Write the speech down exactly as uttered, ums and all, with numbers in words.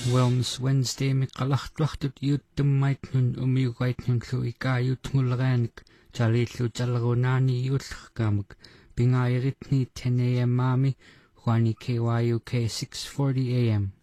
Wellness Wednesday miqallartuartut iuttummaitnun umiugaitnunlu ikaayutngulerianik talillu tallerunaani iullerkaamak pingaayiritni ten a m maami huani K Y U K six forty a m